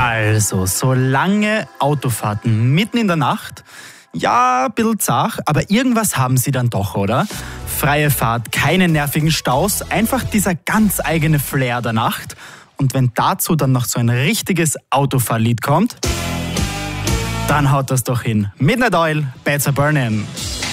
Also, so lange Autofahrten mitten in der Nacht, ja, ein bisschen zart, aber irgendwas haben sie dann doch, oder? Freie Fahrt, keine nervigen Staus, einfach dieser ganz eigene Flair der Nacht. Und wenn dazu dann noch so ein richtiges Autofahrlied kommt, dann haut das doch hin. Midnight Oil, Beds Are Burning.